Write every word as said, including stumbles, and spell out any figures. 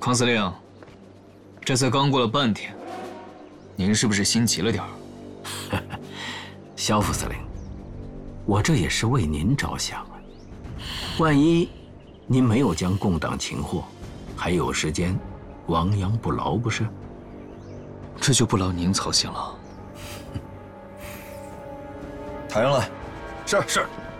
匡司令，这才刚过了半天，您是不是心急了点儿？ 萧副司令，我这也是为您着想啊。万一您没有将共党擒获，还有时间亡羊补牢，不是？ 这就不劳您操心了。 抬上来。 是是。